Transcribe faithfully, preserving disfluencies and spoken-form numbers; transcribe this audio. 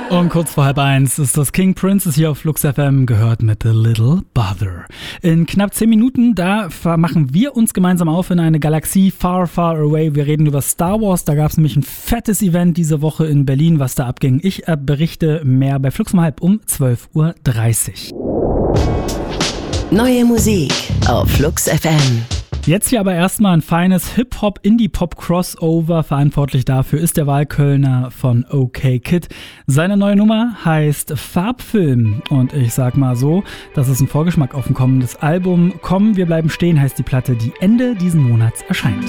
Und kurz vor halb eins ist das King Princess hier auf Flux F M, gehört mit The Little Bother. In knapp zehn Minuten, da machen wir uns gemeinsam auf in eine Galaxie far, far away. Wir reden über Star Wars, da gab es nämlich ein fettes Event diese Woche in Berlin, was da abging. Ich äh, berichte mehr bei Flux um halb um zwölf Uhr dreißig. Neue Musik auf Flux F M. Jetzt hier aber erstmal ein feines Hip-Hop-Indie-Pop-Crossover. Verantwortlich dafür ist der Wahlkölner von OK Kid. Seine neue Nummer heißt Farbfilm. Und ich sag mal so, das ist ein Vorgeschmack auf ein kommendes Album. Komm, wir bleiben stehen heißt die Platte, die Ende diesen Monats erscheint.